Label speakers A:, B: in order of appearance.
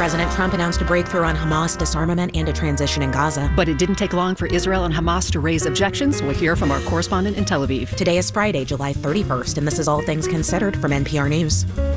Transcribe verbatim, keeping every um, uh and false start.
A: President Trump announced a breakthrough on Hamas disarmament and a transition in Gaza.
B: But it didn't take long for Israel and Hamas to raise objections. We'll hear from our correspondent in Tel Aviv.
A: Today is Friday, July thirty-first, and this is All Things Considered from N P R News.